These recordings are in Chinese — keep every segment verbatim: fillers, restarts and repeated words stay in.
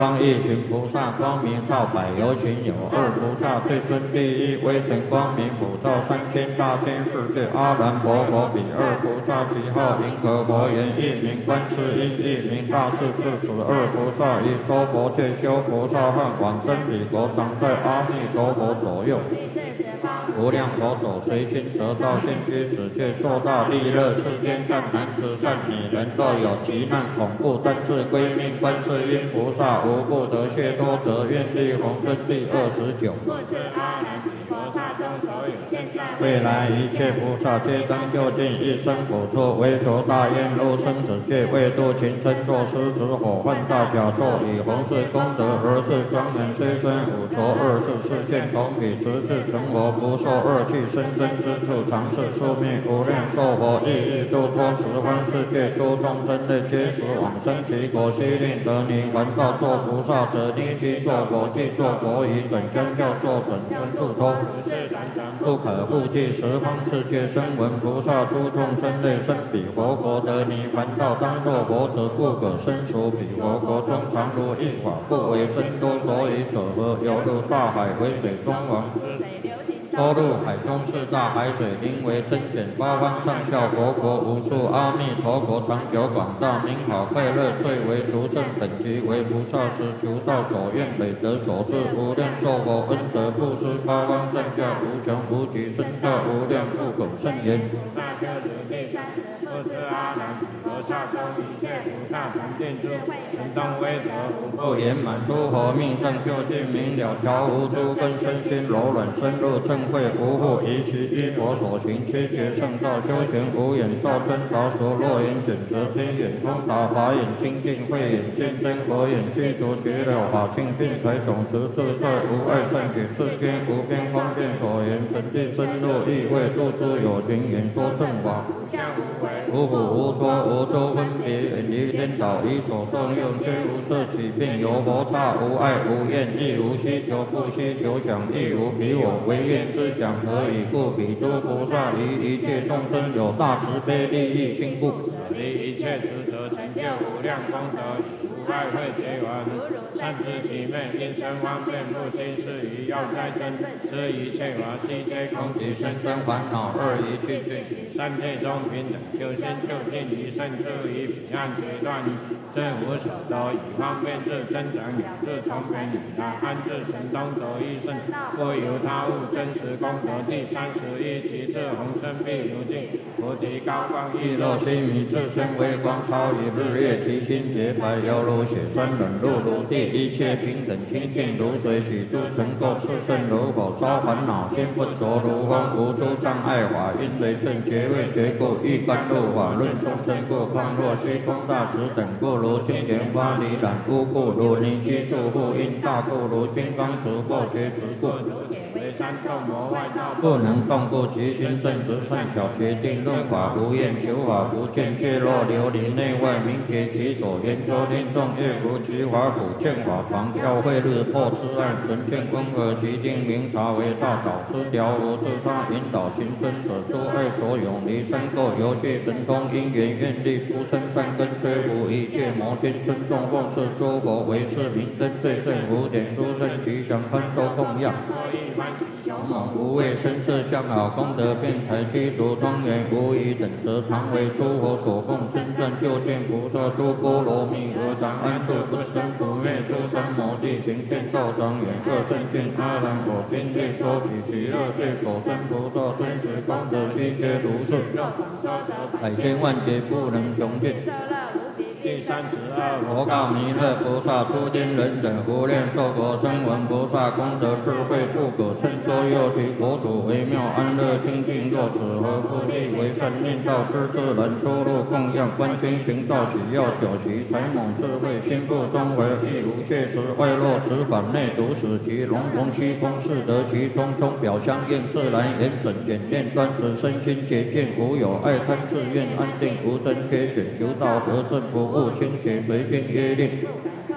光一行菩萨，光明照百有情有二菩萨，最尊第一微尘光明普照三千大千世界。阿难婆婆比二菩萨，其号银河佛言，一名观世音，一名大势至。此二菩萨以娑婆切修菩萨汉，往真彼国，常在阿弥陀佛左右。无量佛手随心得道，现居此界，作大利乐。世间善男子善女人，若有急难恐怖，但自归命观世音菩萨，无不得解脱者，愿力宏生。第二十九。故此阿难比菩萨中所有现在未来一切菩萨，皆当就近一生补处，为求大愿入生死界，为度群生，作狮子火犯大甲座，以弘治功德而是庄严，虽生五浊二世，世现同体，直至成佛，不受恶趣生真之处，常是宿命无量寿佛，亦欲度脱十方世界诸众生类，皆使往生其果，须令得泥还道作菩萨者，立即作佛，即作佛以整相教作整身度脱，不可复计十方世界声闻菩萨诸众生类，生彼佛国得泥还道，当作佛者，不可生属彼佛国中，常如一法，不为真多，所以者何？犹如大海为水中王，多入海中四大海水，名为真简，八方上下佛国无数，阿弥陀佛长久广大，名好快乐，最为独胜，本集为菩萨时，求道所愿美德所致，无量寿佛恩德布施，八方上下无穷无极，身教无量不可胜言。菩萨修持第三十，不知阿难菩萨中一切菩萨常定智慧，神通威德无不圆满，诸佛命正究竟明了，调无诸根，身心柔软，深入正慧，无复疑其依佛所行，切觉圣道，修行无眼照真导所，若眼准则天眼通达，法眼清净，慧眼见真，佛眼具足觉了法性，并财种子自在无碍，善解世间无边方便所言，神地深入意味，度诸有情，演说正法，无苦无多无周分别，远离颠倒，以所受用，虽无色起病，有佛刹，无爱无厌，亦无需求，不需求想，亦无彼我唯愿之想，何以故？彼诸菩萨于一切众生有大慈悲利益心，不离一切职责，成就无量功德，无爱会结缘，善知其昧，因生方便，不心是于要哉真，知一切法悉皆空，即生生烦恼二一去尽，三界中平等，修心就近于圣智，于彼岸决断，真无所得，以方便智增长了，自从便以来，安置神通得一胜，不由他物，真实功德。第三十一，其智宏深必如镜，菩提高光亦若须弥，自身微光超于日月，其心洁白犹如血酸，冷露如地，一切平等清净如水，许诸尘垢炽盛如火，烧烦恼心不着如风，无诸障碍法，因为正觉位觉故，欲甘露法论众生故，况若虚空大直等故，如金莲花离染污故，如泥须束缚因大故，如金刚持或觉持故，为三众魔外道不能动故，其心正直善巧，决定论法无厌，求法不见，皆若琉璃内外，明觉其所言说听众，乐如其法普见法常教会日破痴暗，纯见温和其定明察为大导师，调无自他引导情深，舍诸爱着永离三垢，游戏神通因缘愿力出生善根，摧伏一切魔心，尊重奉事诸佛为是明灯，最胜无点殊胜吉祥宽收供养，勇猛无畏身色相好，功德辩才具足庄严，无疑等则常为诸佛所供，称赞究竟菩萨诸波罗蜜何常安住不生不灭，诸三摩地行遍道庄严，各圣境阿难我今列说彼其乐界所生菩萨真实功德悉皆如是，百千万劫不能穷尽。第三十二，佛告弥勒菩萨：诸天人等无量寿佛声闻菩萨功德智慧不可称说，又其国土微妙安乐清净，若此何不立为善念道，施自然出入供养，观经行道喜要久习，才猛智慧心不中为，亦无谢时外落此法内独使其龙龙虚空是得其中，中表相应自然严整简练端直，身心洁净无有爱贪自愿安定无真缺卷，求道得正不误倾斜随经约令。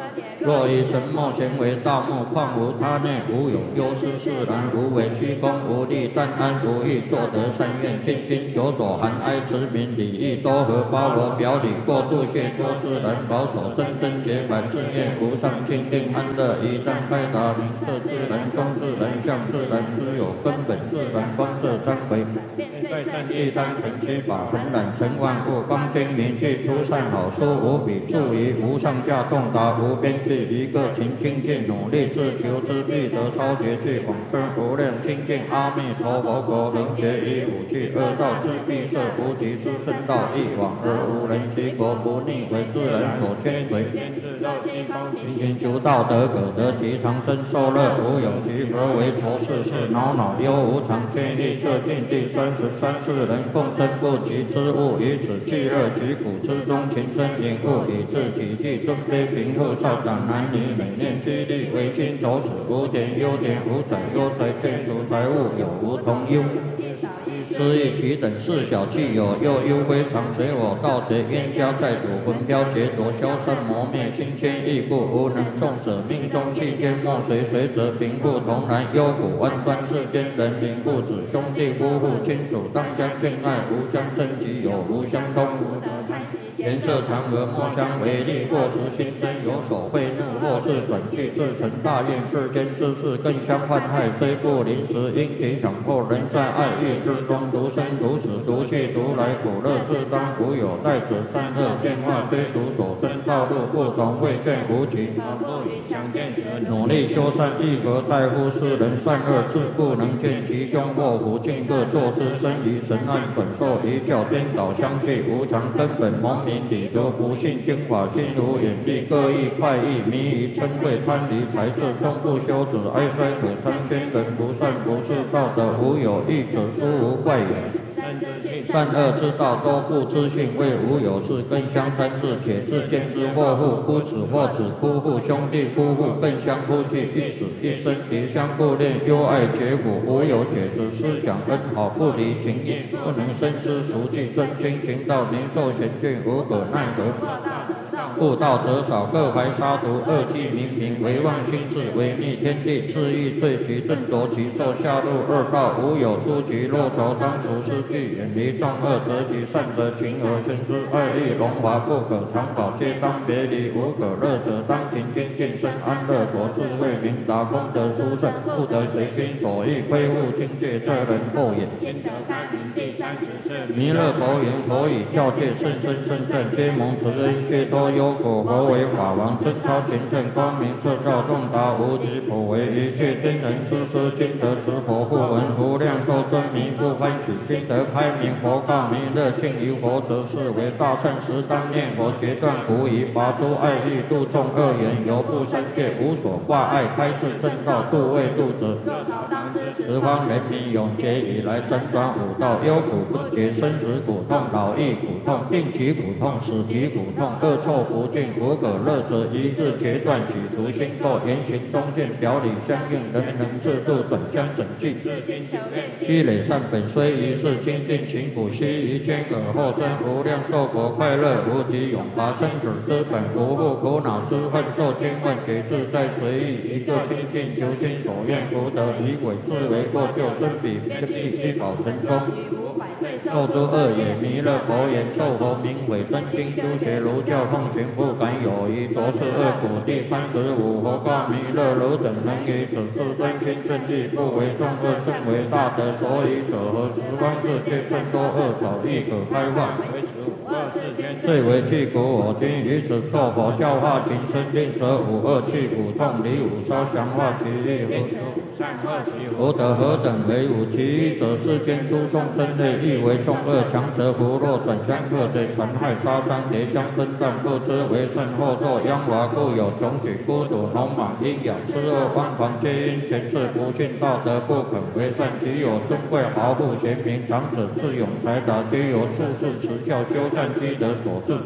若以神墨咸为大木，况无他内无有忧思释然，无为虚功，无力但安无欲，作得善愿，尽心求索，含哀持名，礼义多和，包罗表里，过度谢多自然，保守真真洁白，自愿无上清定安乐，一旦开达明彻自然，中自然，相自然，知有根本自然，光色三回，在善意单纯七法，浑然成万物，光精明具出善好书，无比注于无上下洞达，无边际，一个勤精进努力自求之必得超绝句，往生无量清净阿弥陀佛国，能学以五句二道之必设，无极之圣道一往而无人其国，不逆为自然所牵随，绕西方勤勤求道德，可得其长生受乐，无有其何为愁事事恼恼忧无常，千亿测尽第三十三世人共争不及之物，以此气恶其苦之中，情深隐物，以致己计尊卑贫富少长男女，每念激励为心走死，无点优点无财忧财，建筑财物有无同忧。失意其等事小气有，又忧非常，随我盗贼冤家债主，魂飘劫夺，消散磨灭，心牵意故，无能众者命中气间莫随随则贫富同然，忧苦万端世间人民父子兄弟夫妇亲属当相敬爱，无相争己有无相通，颜色常和莫相为利，或时心真有所贿怒，或是转去自成大愿，世间之事更相患害，虽不临时因其强迫，人在爱欲之中独生独死，独去独来，苦乐自当无有待者，善恶变化追逐所生道路不同，未见无期，相见时努力修善，亦何待乎世人善恶自不能见其凶祸福，尽各作之身于神案转受一教颠倒相去，无常根本蒙明理得不信经法，心如眼力各异快意，迷于嗔恚贪离财色，终不修止哀哉可参宣人不善不是道德，无有义者殊无怪也。善恶之道多不知性，为无有事更相沾事，且自见之祸父夫子或子夫妇兄弟夫妇更相夫惧，一死一生敌相顾恋，忧爱结果，无有解释思想恩好，不离情义，不能深思熟记，真经行道，年寿贤俊，无可奈何。悟道者少，各怀杀毒，恶气冥冥，唯妄心事，违逆天地，恣意罪其顿夺其寿，下入恶道，无有出其若仇，当除失去，远离众恶，择其善则勤而行之，爱欲荣华不可长保，皆当别离，无可乐者当勤精进，生安乐果，智慧明达，功德殊胜，不得随心所欲，亏误境界，这人后也。心得开明第三十世，弥勒佛言：佛以教戒甚深甚善，皆蒙慈恩，皆多忧苦。佛为法王，真超前圣，光明彻照，洞达无极，普为一切天人之师，今得之佛不闻，无量寿真迷不欢喜，今得开明。佛告弥勒：敬于佛者，是为大圣时，当念佛，决断无疑，拔诸爱欲，度众恶缘，犹不三界，无所挂碍，开示正道，度未度者。十方人民永劫以来，辗转五道，忧苦不绝，生死苦痛，老易苦痛，病疾苦痛，死疾苦痛，恶臭不尽，无可乐者，一日决断，取除心垢，言行中见，表里相应，人能自度，转相整具。积累善本，虽一世精进勤苦，须臾间可后生无量寿果，快乐无极，永拔生死之本，无复苦恼之恨，受千万劫自在随意，一个精进求心所愿，福德以鬼自为过救，身彼必须保成中。受诸恶也，弥勒佛言：受佛名为真经，修学儒教，奉行不敢有疑，着是恶苦。第三十五，佛告弥勒：汝等能于此事真心正义，不为众恶，甚为大德。所以者何？十方世界甚多恶少，亦可开化。最为具苦，我今于此作佛教化情深，令舍五恶去苦痛，离五烧降化其意，福德何等为五？其一者，世间诸众生类，亦为众恶，强者福若转相克罪，残害杀伤，叠将分断，不知为甚，后受殃华，故有穷举、孤独、聋盲、阴阳、痴恶、妄狂，皆因前世不信道德，不肯为善。其有尊贵豪富贤明，长者智勇才达，皆由术士持教修善积德所致。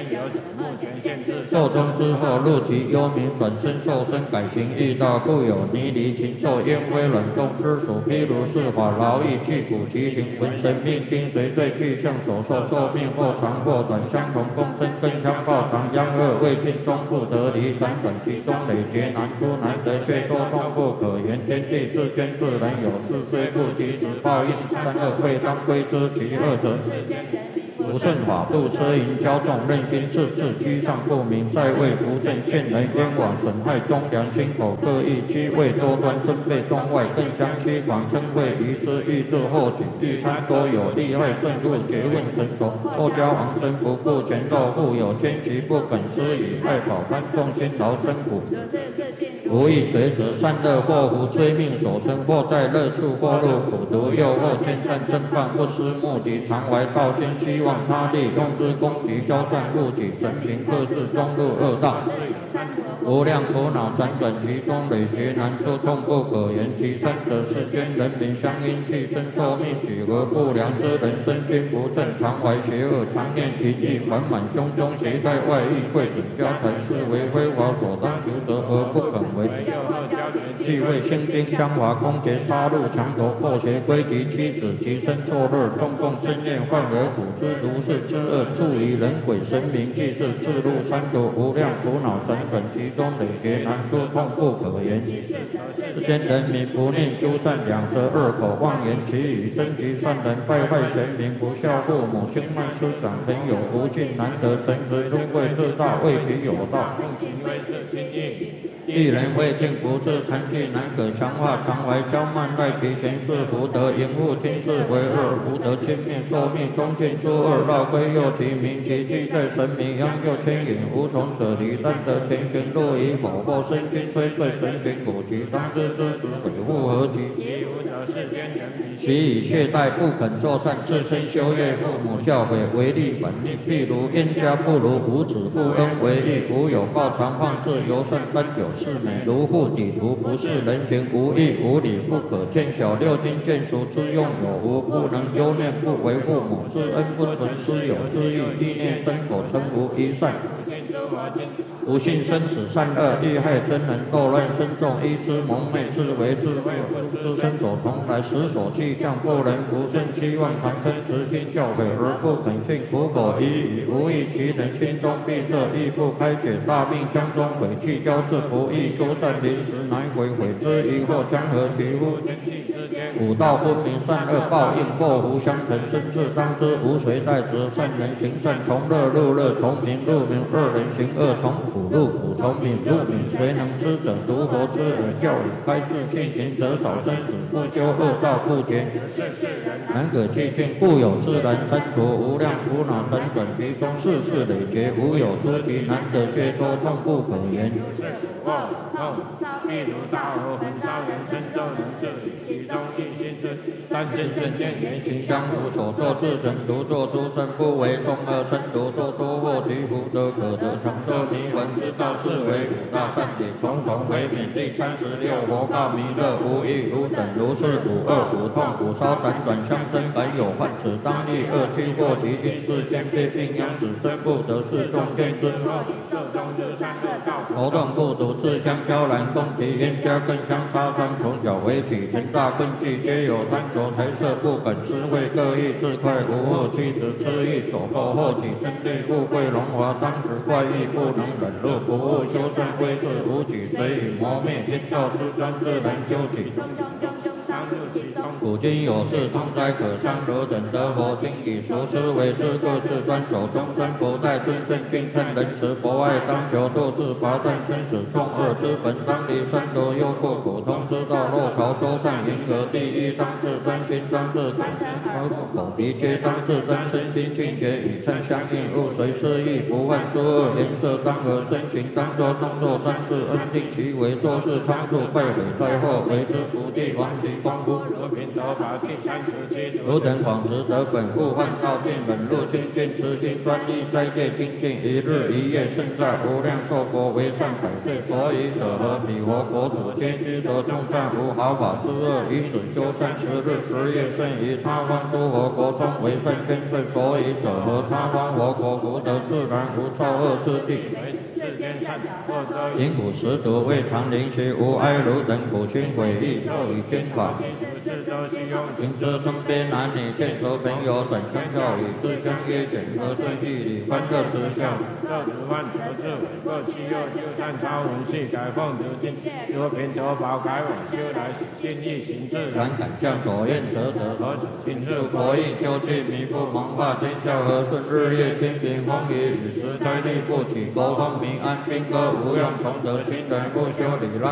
寿终之后，入其幽冥，转身受身，改行异道，故有泥离禽兽、烟灰卵动之属，譬如是法劳役具骨其形，闻神命精髓最具象所受，寿命或长或短，相从共生，更相报长，央恶未尽，终不得离，辗转其中累劫难出，难得却多痛不可言，天地之间自然有事，虽不及时报应，善恶未当归之，其恶者不顺法度，奢淫骄纵，任心自治，居上不明，在位不正，陷人冤枉，损害忠良，心口各异，居位多端，尊卑中外，更相欺广，称谓于之，欲治后举，欲贪多有，利害正入，诘问成仇，后交往生，不顾前斗，富有奸局，不肯施以害宝，贪众辛劳生苦，无益随者，善恶祸福，追命所生，或在乐处，或入苦毒，诱惑兼善正犯，不思目及，常怀道心，希望他利，用之攻击，消散误己，神平克制，终入恶道，无量苦恼辗转其中，累劫难出，痛不可言。其三者，世间人民相因气生受命举而不良之人，身心不正，常怀邪恶，常念淫欲，缓满胸中，携带外遇，贵准家财，视为非法所当执责而不肯为。既为兴兵相伐，攻劫杀戮，强夺破邪归及妻子，其身作乐，众共争念，患而苦之，如是之恶，助于人鬼神明，既是自入三毒，无量苦恼辗转其中，累劫难出，痛不可言。世间人民不念修善，两舌恶口，妄言其语，争其善人，败坏贤明，不孝父母，轻慢师长，朋友不敬，难得诚实，尊贵自大，为己有道，用行为是轻易。一人未尽不治，残疾难可强化，常怀骄慢，赖其前世福德，淫恶听事为恶，福德轻灭，寿命终尽诸恶，绕归右其名，其迹在神明，央救牵引，无从舍离，但得前旋若以否，或身心摧碎，神寻古籍，当知之时，悔复何及？其无者世间人民，其以懈怠不肯作善，自身修业，父母教诲，违逆本命，譬如冤家不如无子，不恩为义，无有报常放置，尤甚奔久。是美如护底图，不是人情，无义无理，不可见小，六经见除之用有无，不能忧念，不为父母之恩，不存师友之意，意念身口称无一善，不信生死善恶，欲害真人，斗乱身众，依之蒙昧，自为自卫，之身所从来，实所气象，不能不顺，希望长生慈心教诲而不肯信，苦口一语，无益其人，心中闭塞，亦不开解，大病将中毁去，交至不易，修善临时难悔，悔之疑惑，将何其乎？五道分明，善恶报应，祸福相承，生至当知，无谁代责。善人行善，从乐入乐，从明入明；恶人行恶，从苦入苦，从敏入敏。谁能知者？如佛之耳教语，开示信行者少生死，不修恶道不绝。难可寂静，故有自然三途，无量苦恼辗转其中，世事累劫，无有出期，难得却多，痛不可言。痛，譬如大火焚烧人身，都能治理其中一心之，但见正念言行相符，所作自成，独作诸身，不为众恶生毒，多多获其福德，可得长寿弥魂之道，是为五大善解，重重为免。第三十六佛告弥勒，无欲无等，如是五恶五痛五烧辗转相生，本有患此当立恶趣，或其今世先辈病殃，使身不得世众见之。受中日善恶道，头痛不独自相交然，攻其冤家更相杀伤，从小为起，成大困忌，皆有贪求财色，不肯施惠，各异自快，无恶妻子痴意所迫，后起争利，富贵荣华，当时怪异，不能忍辱，不务修善，归世无举，随以磨灭，天道施专，自然究己。古今有事，通哉可伤，汝等得佛经，以熟思为师，各自端守终身，不待尊圣君称仁慈，博爱当求，度自拔断生死，众恶之本，当离三毒，忧过苦通之道，若朝周上，银河地狱，当自端心，当自口口鼻皆当自端，身心净洁，与称相应，勿随失意，不犯诸恶，颜色当和，身形当作动作专事，恩定其为，做事仓促，败毁灾祸，为之不地，亡其功夫。如平头法第三十七，汝等广识得本，不患道病，忍辱精进，慈心专一，斋戒精进，一日一夜胜在无量寿国，为善百岁。所以者何？彼佛国土皆知得众善，无毫发之恶，以此修善十日十夜，胜于他方诸佛国中为善先胜。所以者何？他方佛国福德自然，无造恶之地。世间天善恶得因苦实毒，未尝灵虚无碍如等苦心毁意，受以君法。 是得其用。 行之身边男女见所朋友，转相效以自相约卷，和顺义理，欢乐之效。 这十万得是伟各其右，就善超文系，改奉得经，如平得宝，改往修来，尽力行事。 然敢将所愿则得，何止尽入国义，修具弥不蒙化，天下和顺，日夜清平，风雨雨时灾力不起，国风民安，兵戈无用，崇德新人不修理乱。